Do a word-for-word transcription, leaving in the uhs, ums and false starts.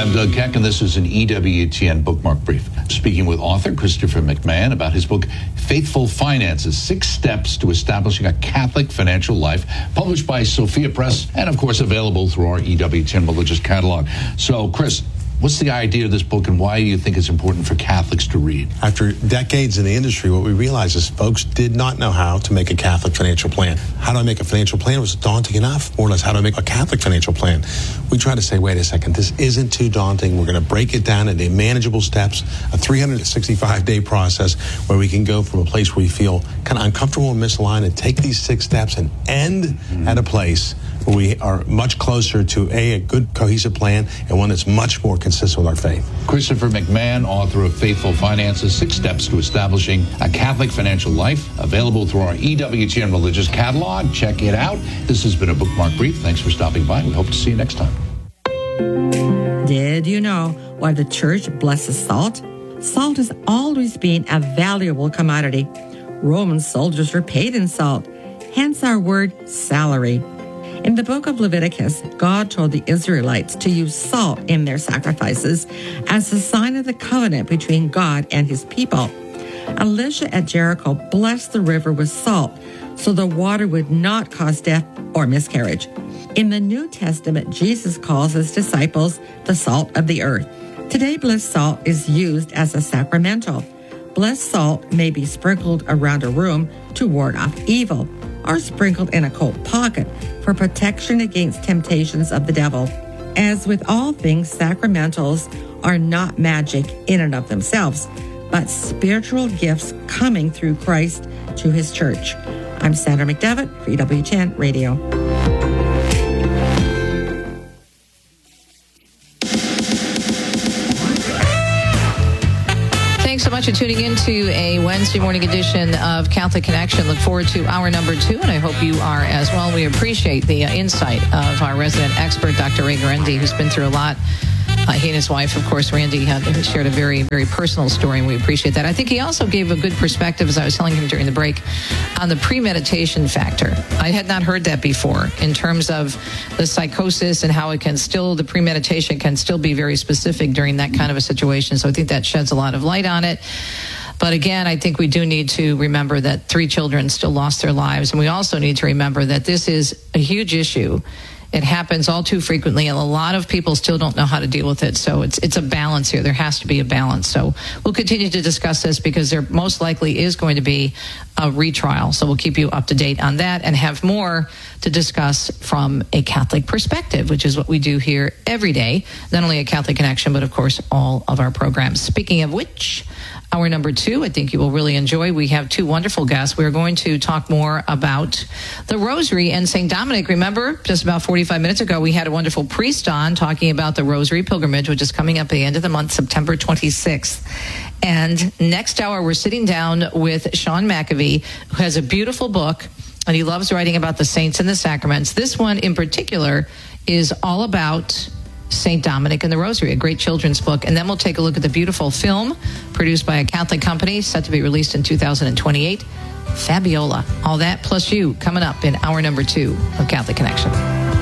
I'm Doug Keck, and this is an E W T N Bookmark Brief. Speaking with author Christopher McMahon about his book, Faithful Finances, Six Steps to Establishing a Catholic Financial Life, published by Sophia Press, and of course available through our E W T N Religious Catalog. So, Chris, what's the idea of this book, and why do you think it's important for Catholics to read? After decades in the industry, what we realized is folks did not know how to make a Catholic financial plan. How do I make a financial plan was daunting enough. More or less, how do I make a Catholic financial plan? We try to say, wait a second, this isn't too daunting. We're going to break it down into manageable steps, a three hundred sixty-five day process where we can go from a place where we feel kind of uncomfortable and misaligned and take these six steps and end mm-hmm. at a place where we are much closer to a, a good cohesive plan and one that's much more consistent with our faith. Christopher McMahon, author of Faithful Finances, Six Steps to Establishing a Catholic Financial Life, available through our E W T N Religious Catalog. Check it out. This has been a Bookmark Brief. Thanks for stopping by. We hope to see you next time. Did you know why the church blesses salt? Salt has always been a valuable commodity. Roman soldiers were paid in salt, hence our word salary. In the book of Leviticus, God told the Israelites to use salt in their sacrifices as a sign of the covenant between God and his people. Elisha at Jericho blessed the river with salt so the water would not cause death or miscarriage. In the New Testament, Jesus calls his disciples the salt of the earth. Today, blessed salt is used as a sacramental. Blessed salt may be sprinkled around a room to ward off evil, or sprinkled in a coat pocket for protection against temptations of the devil. As with all things, sacramentals are not magic in and of themselves, but spiritual gifts coming through Christ to his church. I'm Sandra McDevitt for E W T N Radio. Thanks so much for tuning in to a Wednesday morning edition of Catholic Connection. Look forward to hour number two, and I hope you are as well. We appreciate the uh, insight of our resident expert, Doctor Ray Guarendi, who's been through a lot. Uh, he and his wife, of course, Randy, had shared a very, very personal story, and we appreciate that. I think he also gave a good perspective, as I was telling him during the break, on the premeditation factor. I had not heard that before in terms of the psychosis and how it can still, the premeditation can still be very specific during that kind of a situation. So I think that sheds a lot of light on it. But again, I think we do need to remember that three children still lost their lives. And we also need to remember that this is a huge issue. It happens all too frequently, and a lot of people still don't know how to deal with it. So it's it's a balance here. There has to be a balance. So we'll continue to discuss this because there most likely is going to be a retrial. So we'll keep you up to date on that and have more to discuss from a Catholic perspective, which is what we do here every day. Not only a Catholic Connection, but of course all of our programs. Speaking of which, hour number two, I think you will really enjoy. We have two wonderful guests. We're going to talk more about the Rosary and Saint Dominic. Remember, just about forty-five minutes ago, we had a wonderful priest on talking about the Rosary Pilgrimage, which is coming up at the end of the month, September twenty-sixth. And next hour, we're sitting down with Sean McAvee, who has a beautiful book, and he loves writing about the saints and the sacraments. This one in particular is all about Saint Dominic and the Rosary, a great children's book. And then we'll take a look at the beautiful film produced by a Catholic company, set to be released in two thousand twenty-eight, Fabiola. All that plus you coming up in hour number two of Catholic Connection.